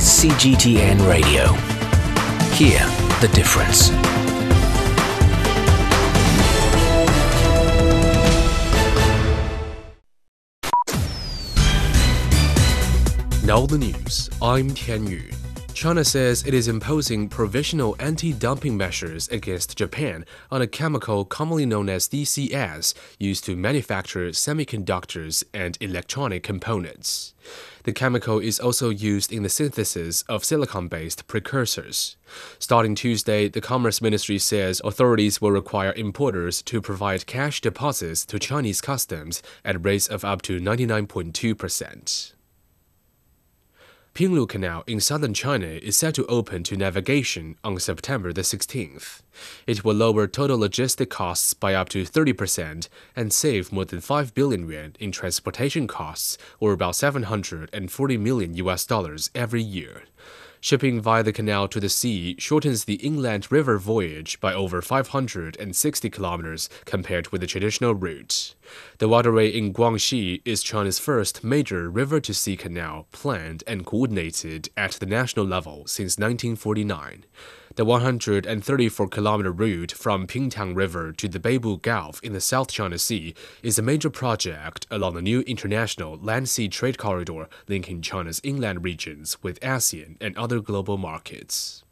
is CGTN Radio. Hear the difference. Now the news. I'm Tian Yu. China says it is imposing provisional anti-dumping measures against Japan on a chemical commonly known as DCS used to manufacture semiconductors and electronic components. The chemical is also used in the synthesis of silicon-based precursors. Starting Tuesday, the Commerce Ministry says authorities will require importers to provide cash deposits to Chinese customs at rates of up to 99.2%. Pinglu Canal in southern China is set to open to navigation on September the 16th. It will lower total logistic costs by up to 30% and save more than 5 billion yuan in transportation costs, or about $740 million every year. Shipping via the canal to the sea shortens the inland river voyage by over 560 kilometers compared with the traditional route. The waterway in Guangxi is China's first major river-to-sea canal planned and coordinated at the national level since 1949. The 134-kilometer route from Pingtang River to the Beibu Gulf in the South China Sea is a major project along the new international land-sea trade corridor linking China's inland regions with ASEAN and other global markets.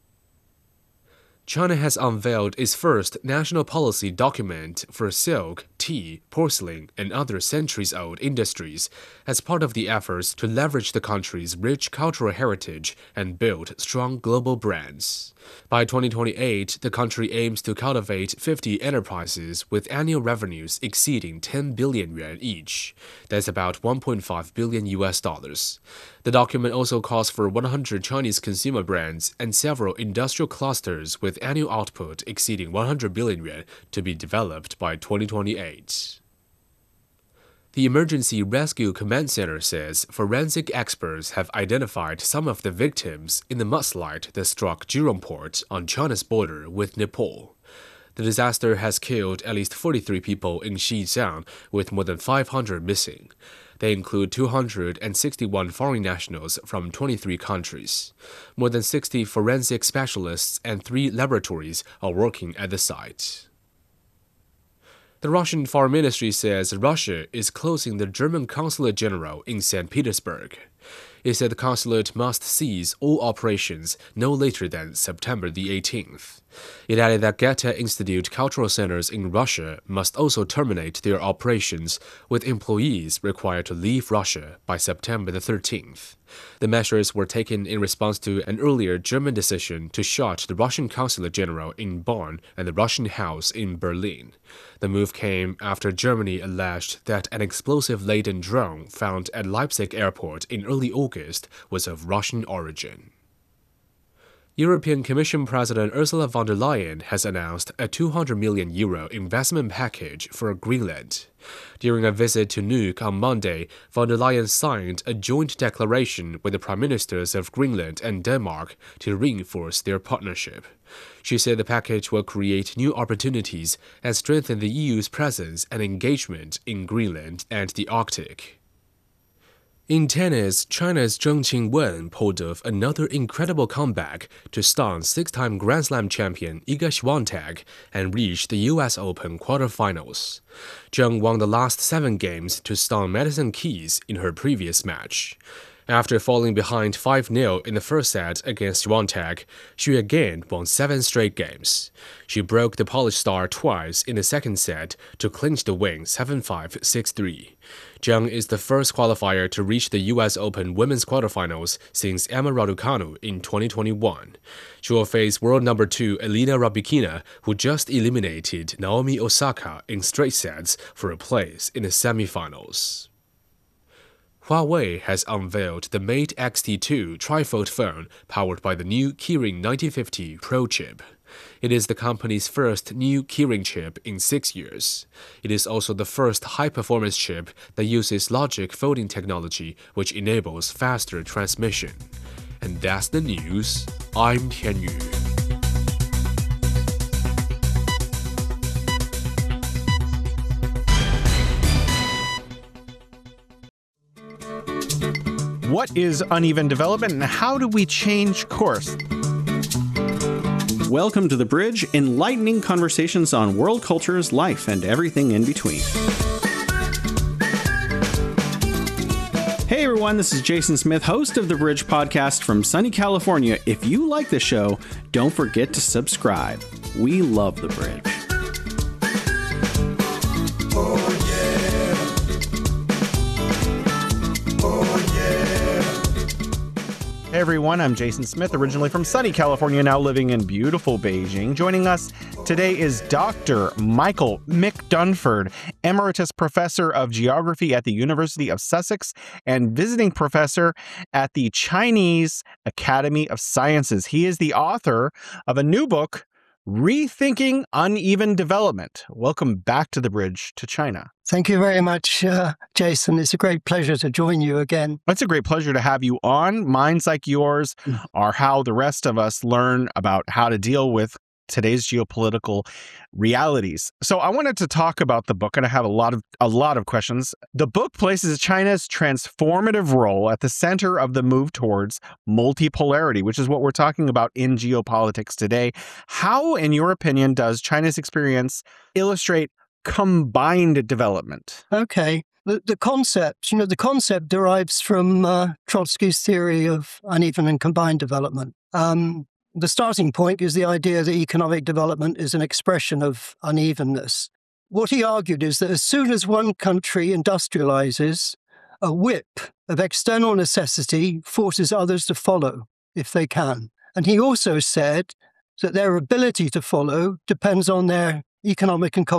China has unveiled its first national policy document for silk, tea, porcelain, and other centuries-old industries as part of the efforts to leverage the country's rich cultural heritage and build strong global brands. By 2028, the country aims to cultivate 50 enterprises with annual revenues exceeding 10 billion yuan each. That's about $1.5 billion. The document also calls for 100 Chinese consumer brands and several industrial clusters with annual output exceeding 100 billion yuan to be developed by 2028. The Emergency Rescue Command Center says forensic experts have identified some of the victims in the mudslide that struck Jurong Port on China's border with Nepal. The disaster has killed at least 43 people in Xizang, with more than 500 missing. They include 261 foreign nationals from 23 countries. More than 60 forensic specialists and 3 laboratories are working at the site. The Russian Foreign Ministry says Russia is closing the German Consulate General in St. Petersburg. It said the consulate must cease all operations no later than September the 18th. It added that Goethe Institute cultural centers in Russia must also terminate their operations, with employees required to leave Russia by September the 13th. The measures were taken in response to an earlier German decision to shut the Russian Consulate General in Bonn and the Russian House in Berlin. The move came after Germany alleged that an explosive-laden drone found at Leipzig airport in early August was of Russian origin. European Commission President Ursula von der Leyen has announced a €200 million investment package for Greenland. During a visit to Nuuk on Monday, von der Leyen signed a joint declaration with the Prime Ministers of Greenland and Denmark to reinforce their partnership. She said the package will create new opportunities and strengthen the EU's presence and engagement in Greenland and the Arctic. In tennis, China's Zheng Qinwen pulled off another incredible comeback to stun 6-time Grand Slam champion Iga Swiatek and reach the US Open quarterfinals. Zheng won the last 7 games to stun Madison Keys in her previous match. After falling behind 5-0 in the first set against Swiatek, she again won 7 straight games. She broke the Polish star twice in the second set to clinch the win 7-5, 6-3. Zheng is the first qualifier to reach the US Open women's quarterfinals since Emma Raducanu in 2021. She will face world number 2 Elena Rybakina, who just eliminated Naomi Osaka in straight sets for a place in the semifinals. Huawei has unveiled the Mate X-T2 trifold phone powered by the new Kirin 9050 Pro chip. It is the company's first new Kirin chip in 6 years. It is also the first high-performance chip that uses logic folding technology, which enables faster transmission. And that's the news. I'm Tian Yu. What is uneven development and how do we change course? Welcome to The Bridge, enlightening conversations on world cultures, life, and everything in between. Hey everyone, this is Jason Smith, host of The Bridge podcast from sunny California. If you like the show, don't forget to subscribe. We love The Bridge. Hey everyone, I'm Jason Smith, originally from sunny California, now living in beautiful Beijing. Joining us today is Dr. Michael McDunford, Emeritus Professor of Geography at the University of Sussex and visiting professor at the Chinese Academy of Sciences. He is the author of a new book, Rethinking Uneven Development. Welcome back to The Bridge to China. Thank you very much, Jason. It's a great pleasure to join you again. It's a great pleasure to have you on. Minds like yours are how the rest of us learn about how to deal with today's geopolitical realities. So I wanted to talk about the book, and I have a lot of questions. The book places China's transformative role at the center of the move towards multipolarity, which is what we're talking about in geopolitics today. How, in your opinion, does China's experience illustrate combined development? Okay. The concept derives from Trotsky's theory of uneven and combined development. The starting point is the idea that economic development is an expression of unevenness. What he argued is that as soon as one country industrializes, a whip of external necessity forces others to follow if they can. And he also said that their ability to follow depends on their economic and cultural